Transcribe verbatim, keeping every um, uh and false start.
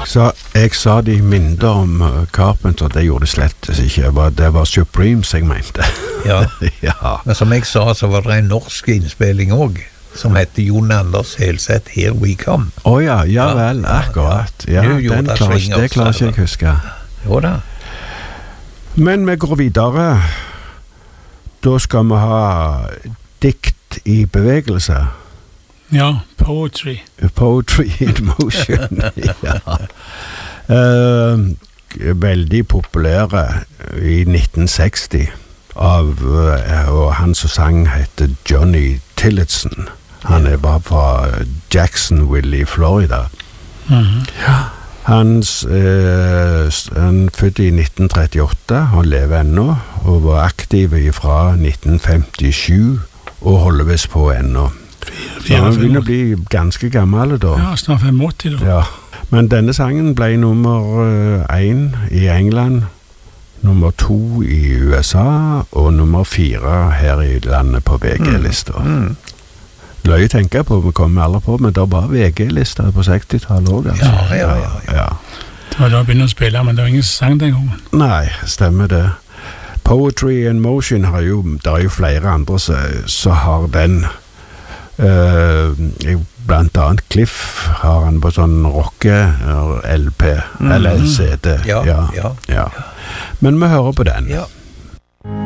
Så jeg sa de mindre om uh, Carpenter, det gjorde det slett ikke. Det var, det var Supremes jeg mente. Ja. Ja. Men som jeg sa, så var det en norsk innspilling også, som heter Jon Anders Helseth, Here We Come. Å ja, ja vel, akkurat. Ja, New den York klarer, Swingers, det klarer ikke jeg huske. Jo da. Men vi går videre. Da skal vi ha dikt i bevegelse. Ja, poetry. Poetry in motion, ja. Uh, veldig populære i nitten seksti av, uh, og han som sang heter Johnny Tillotson. Han er bare fra Jacksonville i Florida. Mhm. Ja. Hans, uh, han fødte i nitten trettiåtte, han lever ennå, og var aktiv fra nitten femtisju, og holder vist på ennå. Så han begynner å bli ganske gammel da. Ja, snart femogtyve da. Ja. Men denne sangen ble nummer én i England, nummer to i U S A, og nummer fire her i landet på V G-lista. Mm. Løy tenke på, vi kommer aldri på, men det var V G-lista på sekstitallet også, altså. Ja, ja, ja, ja. ja. Det var da jeg begynte å spille, men det var ingen sang den gangen. Nei, stemmer det. Poetry in Motion har jo, det er jo flere andre som har den. Uh, blant annet Cliff har han på sånn rocke L P mm. eller C D. Ja, ja, ja, ja. Men vi hører på den. Ja.